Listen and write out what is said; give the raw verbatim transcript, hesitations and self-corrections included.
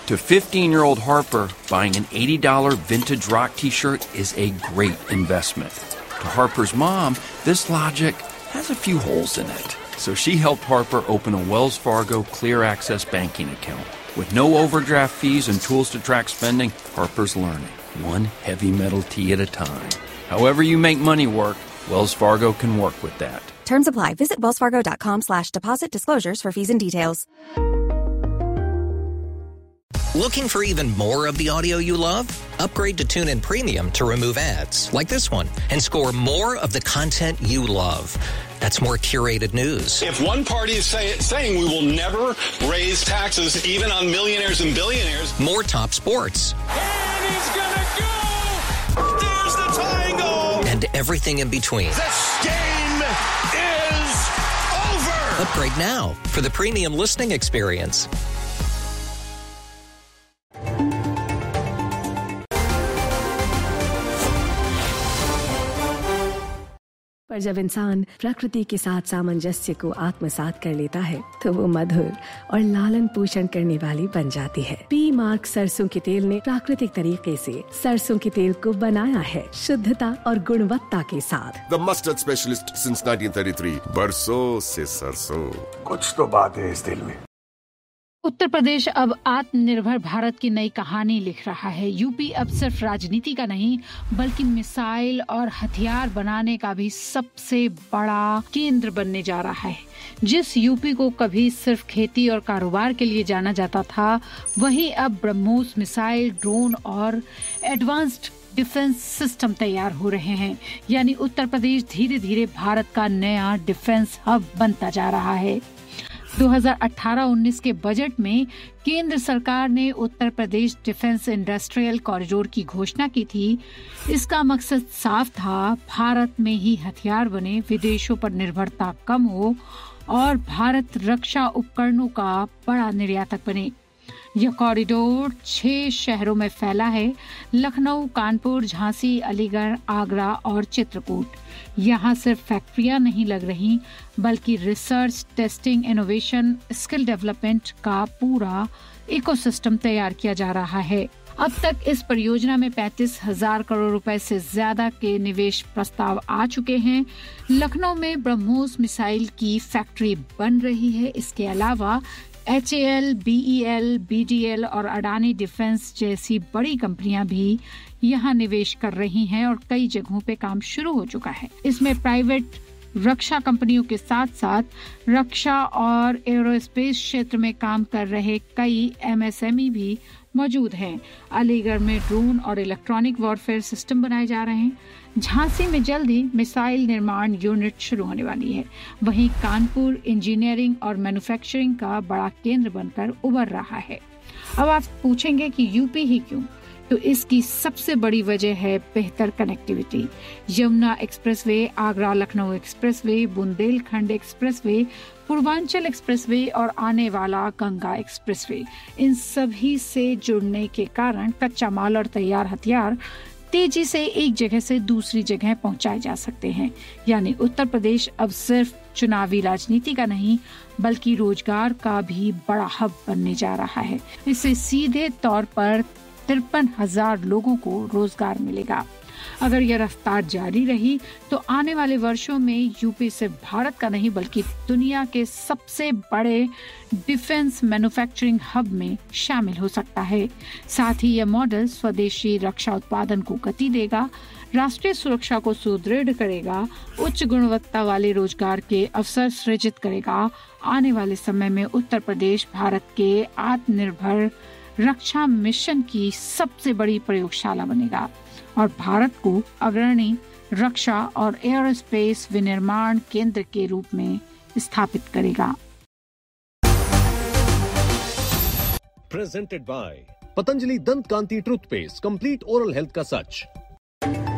To fifteen-year-old Harper, buying an eighty dollars vintage rock t-shirt is a great investment. To Harper's mom, this logic has a few holes in it. So she helped Harper open a Wells Fargo Clear Access banking account. With no overdraft fees and tools to track spending, Harper's learning, one heavy metal tea at a time. However you make money work, Wells Fargo can work with that. Terms apply. Visit wellsfargo.com slash deposit disclosures for fees and details. Looking for even more of the audio you love? Upgrade to TuneIn Premium to remove ads like this one and score more of the content you love. That's more curated news. If one party is say, saying we will never raise taxes even on millionaires and billionaires. More top sports. And he's gonna go! There's the tying goal! And everything in between. This game is over! Upgrade now for the premium listening experience. पर जब इंसान प्रकृति के साथ सामंजस्य को आत्मसात कर लेता है तो वो मधुर और लालन पोषण करने वाली बन जाती है। पी मार्क सरसों के तेल ने प्राकृतिक तरीके से सरसों के तेल को बनाया है शुद्धता और गुणवत्ता के साथ। The mustard specialist since nineteen thirty-three. बरसों से सरसों। कुछ तो बात है इस दिल में। उत्तर प्रदेश अब आत्मनिर्भर भारत की नई कहानी लिख रहा है। यूपी अब सिर्फ राजनीति का नहीं बल्कि मिसाइल और हथियार बनाने का भी सबसे बड़ा केंद्र बनने जा रहा है। जिस यूपी को कभी सिर्फ खेती और कारोबार के लिए जाना जाता था, वहीं अब ब्रह्मोस मिसाइल, ड्रोन और एडवांस्ड डिफेंस सिस्टम तैयार हो रहे हैं। यानी उत्तर प्रदेश धीरे धीरे भारत का नया डिफेंस हब बनता जा रहा है। दो हज़ार अठारह उन्नीस के बजट में केंद्र सरकार ने Uttar Pradesh defence industrial corridor की घोषणा की थी। इसका मकसद साफ था, भारत में ही हथियार बने, विदेशों पर निर्भरता कम हो और भारत रक्षा उपकरणों का बड़ा निर्यातक बने। यह कॉरिडोर छह शहरों में फैला है: लखनऊ, कानपुर, झांसी, अलीगढ़, आगरा और चित्रकूट। यहाँ सिर्फ फैक्ट्रियां नहीं लग रही बल्कि research, testing, innovation, skill development का पूरा इकोसिस्टम तैयार किया जा रहा है। अब तक इस परियोजना में पैंतीस हजार करोड़ रुपए से ज्यादा के निवेश प्रस्ताव आ चुके हैं। लखनऊ में ब्रह्मोस मिसाइल की फैक्ट्री बन रही है। इसके अलावा H A L, B E L, B D L और अडानी डिफेंस जैसी बड़ी कंपनियां भी यहां निवेश कर रही हैं और कई जगहों पे काम शुरू हो चुका है। इसमें प्राइवेट रक्षा कंपनियों के साथ साथ रक्षा और एरोस्पेस क्षेत्र में काम कर रहे कई एम एस एम ई भी मौजूद हैं। अलीगढ़ में ड्रोन और इलेक्ट्रॉनिक वॉरफेयर सिस्टम बनाए जा रहे हैं। झांसी में जल्द ही मिसाइल निर्माण यूनिट शुरू होने वाली है। वहीं कानपुर इंजीनियरिंग और मैन्युफैक्चरिंग का बड़ा केंद्र बनकर उभर रहा है। अब आप पूछेंगे कि यूपी ही क्यों? तो इसकी सबसे बड़ी वजह है बेहतर connectivity. Yamuna expressway, Agra Lucknow expressway, Bundelkhand expressway, Purvanchal expressway और आने वाला गंगा एक्सप्रेसवे, इन सभी से जुड़ने के कारण कच्चा माल और तैयार हथियार तेजी से एक जगह से दूसरी जगह पहुंचाए जा सकते हैं। यानी उत्तर प्रदेश अब सिर्फ चुनावी राजनीति का नहीं बल्कि रोजगार का भी बड़ा हब बनने जा रहा है। इससे सीधे तौर पर तिरपन हजार लोगों को रोजगार मिलेगा। अगर यह रफ्तार जारी रही तो आने वाले वर्षों में यूपी सिर्फ भारत का नहीं बल्कि दुनिया के सबसे बड़े डिफेंस मैन्युफैक्चरिंग हब में शामिल हो सकता है। साथ ही यह मॉडल स्वदेशी रक्षा उत्पादन को गति देगा, राष्ट्रीय सुरक्षा को सुदृढ़ करेगा, उच्च गुणवत्ता वाले रोजगार के अवसर सृजित करेगा। आने वाले समय में उत्तर प्रदेश भारत के आत्मनिर्भर रक्षा मिशन की सबसे बड़ी प्रयोगशाला बनेगा और भारत को अग्रणी रक्षा और एयरोस्पेस विनिर्माण केंद्र के रूप में स्थापित करेगा। प्रेजेंटेड बाय पतंजलि दंत कांति टूथपेस्ट, कंप्लीट ओरल हेल्थ का सच।